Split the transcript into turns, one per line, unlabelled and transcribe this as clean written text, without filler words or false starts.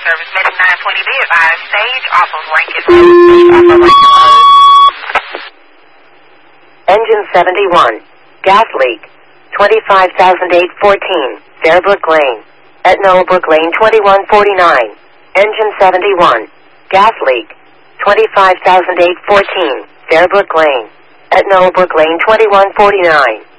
service. Medic 920, be advised, stage off of Rankin Road.
Engine 71. Gas leak. 25,814. Fairbrook Lane. At Knowlebrook Lane 2149. Engine 71. Gas leak. 25,814. Fairbrook Lane. At Knowlebrook Lane 2149.